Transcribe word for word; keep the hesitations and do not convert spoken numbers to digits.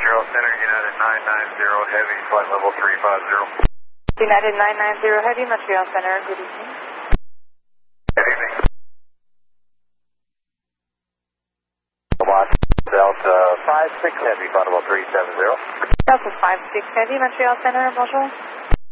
Montreal Center, United nine nine zero Heavy, flight level three five zero. United nine nine zero Heavy, Montreal Center, good evening. Good evening. Delta five six Heavy, flight level three seven zero. Delta five six Heavy, Montreal Center, bonjour.